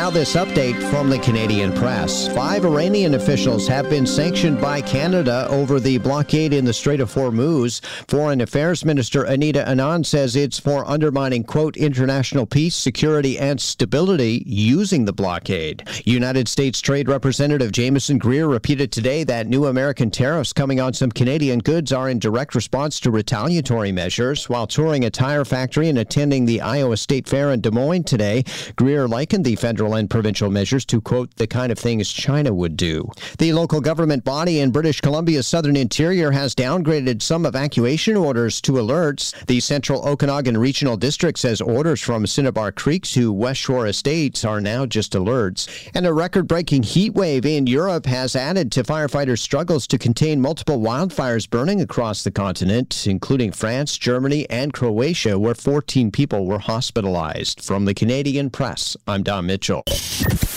Now this update from the Canadian press. 5 Iranian officials have been sanctioned by Canada over the blockade in the Strait of Hormuz. Foreign Affairs Minister Anita Anand says it's for undermining, quote, international peace, security, and stability using the blockade. United States Trade Representative Jameson Greer repeated today that new American tariffs coming on some Canadian goods are in direct response to retaliatory measures. While touring a tire factory and attending the Iowa State Fair in Des Moines today, Greer likened the federal and provincial measures to, quote, the kind of things China would do. The local government body in British Columbia's southern interior has downgraded some evacuation orders to alerts. The Central Okanagan Regional District says orders from Cinnabar Creek to West Shore Estates are now just alerts. And a record-breaking heat wave in Europe has added to firefighters' struggles to contain multiple wildfires burning across the continent, including France, Germany, and Croatia, where 14 people were hospitalized. From the Canadian press, I'm Don Mitchell.